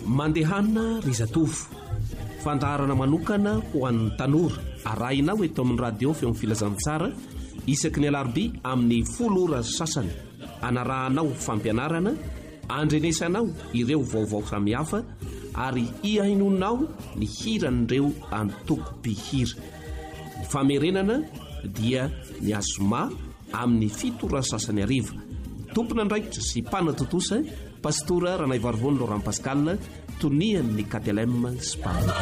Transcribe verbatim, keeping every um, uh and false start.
Mandehana ry zatovo, fandaharana manokana ho an'ny tanora arahinao eto amin'ny radio feo amin'ny filazantsara isaky ny alarobia amin'ny folo ora sasany. Anarahanao fampianarana, andrenesanao ireo vaovao samihafa ary ihainonao ny hiran'ireo antoko-pihira. Ny famerenana dia ny azoma amin'ny fito ora sasany ariva. Tompona andraikitra sy mpanatotosa Pastora Ranaivarivony Laurent Pascal, tonian'ny K T L M Spa.